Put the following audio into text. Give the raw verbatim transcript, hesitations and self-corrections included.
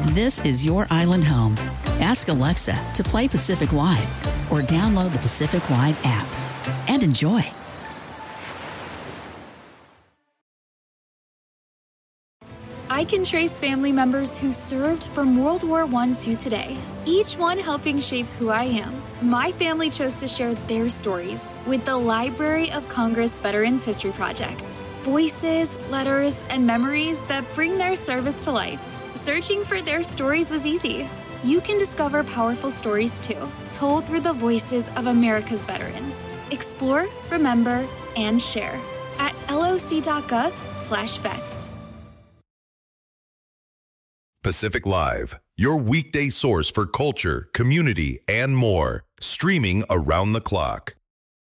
This is your island home. Ask Alexa to play Pacific Live or download the Pacific Live app and enjoy. I can trace family members who served from World War One to today, each one helping shape who I am. My family chose to share their stories with the Library of Congress Veterans History Project. Voices, letters, and memories that bring their service to life. Searching for their stories was easy. You can discover powerful stories too, told through the voices of America's veterans. Explore, remember, and share at loc.gov slash vets. Pacific Live, your weekday source for culture, community, and more, streaming around the clock.